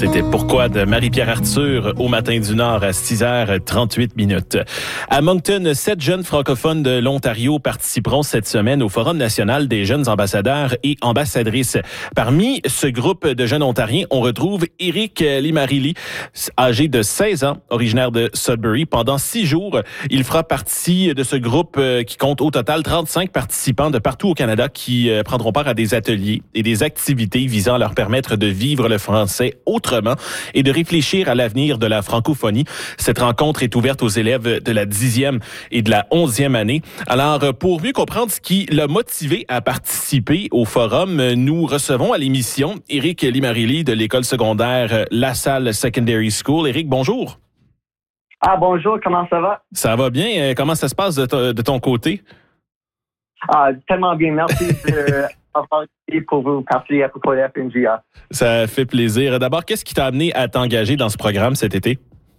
C'était Pourquoi de Marie-Pierre Arthur au Matin du Nord à 6h38. À Moncton, 7 jeunes francophones de l'Ontario participeront cette semaine au Forum national des jeunes ambassadeurs et ambassadrices. Parmi ce groupe de jeunes ontariens, on retrouve Éric Limarili, âgé de 16 ans, originaire de Sudbury. Pendant 6 jours, il fera partie de ce groupe qui compte au total 35 participants de partout au Canada qui prendront part à des ateliers et des activités visant à leur permettre de vivre le français autrement et de réfléchir à l'avenir de la francophonie. Cette rencontre est ouverte aux élèves de la 10e et de la 11e année. Alors, pour mieux comprendre ce qui l'a motivé à participer au forum, nous recevons à l'émission Éric Limarili de l'école secondaire La Salle Secondary School. Éric, bonjour. Ah, bonjour, comment ça va? Ça va bien. Comment ça se passe de ton côté? Ah, tellement bien. Merci pour vous parler à propos de la FNJA. Ça fait plaisir. D'abord, qu'est-ce qui t'a amené à t'engager dans ce programme cet été?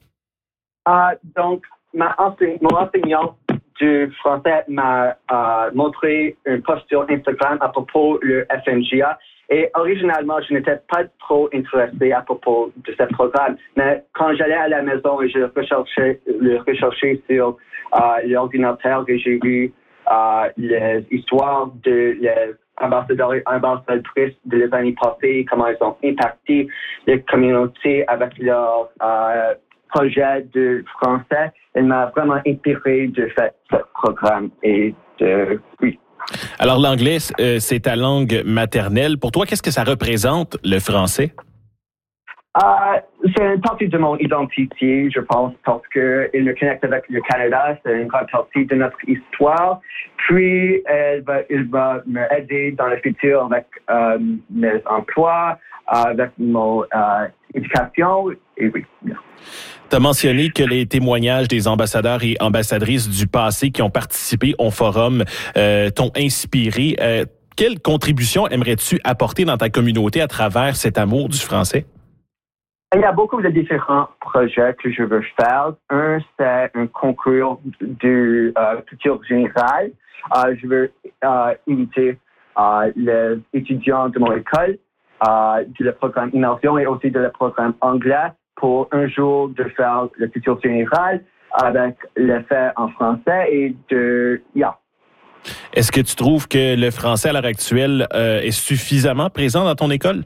Donc, mon enseignant du français m'a montré une post sur Instagram à propos de FNJA. Et originalement, je n'étais pas trop intéressé à propos de ce programme. Mais quand j'allais à la maison et je recherchais sur l'ordinateur et j'ai vu les histoires de les ambassadeurs et ambassadrices de les années passées, comment ils ont impacté les communautés avec leur projet de français. Il m'a vraiment inspiré de faire ce programme oui. Alors, l'anglais, c'est ta langue maternelle. Pour toi, qu'est-ce que ça représente, le français? C'est une partie de mon identité, je pense, parce qu'il me connecte avec le Canada. C'est une grande partie de notre histoire. Puis, il va m'aider dans le futur avec mes emplois, avec mon éducation. Et oui. Tu as mentionné que les témoignages des ambassadeurs et ambassadrices du passé qui ont participé au forum t'ont inspiré. Quelle contribution aimerais-tu apporter dans ta communauté à travers cet amour du français? Il y a beaucoup de différents projets que je veux faire. Un, c'est un concours de culture générale. Je veux inviter les étudiants de mon école, du programme immersion et aussi de programme anglais pour un jour de faire la culture générale avec les faits en français et Est-ce que tu trouves que le français à l'heure actuelle est suffisamment présent dans ton école?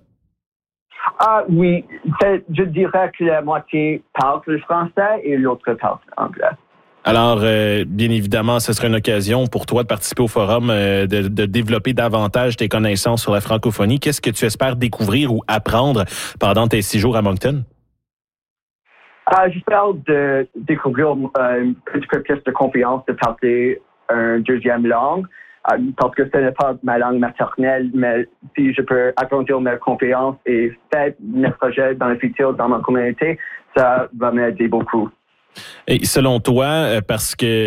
Oui, je dirais que la moitié parle le français et l'autre parle l'anglais. Alors, bien évidemment, ce serait une occasion pour toi de participer au forum, de développer davantage tes connaissances sur la francophonie. Qu'est-ce que tu espères découvrir ou apprendre pendant tes 6 jours à Moncton? J'espère de découvrir un petit peu plus de confiance de parler une deuxième langue. Parce que ce n'est pas ma langue maternelle, mais si je peux agrandir ma confiance et faire mes projets dans le futur dans ma communauté, ça va m'aider beaucoup. Et selon toi, parce que